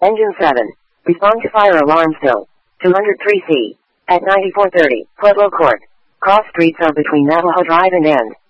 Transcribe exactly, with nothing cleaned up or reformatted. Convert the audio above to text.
Engine seven. Respond to fire alarm still. two oh three C. At ninety-four thirty, Pueblo Court. Cross streets are between Navajo Drive and End.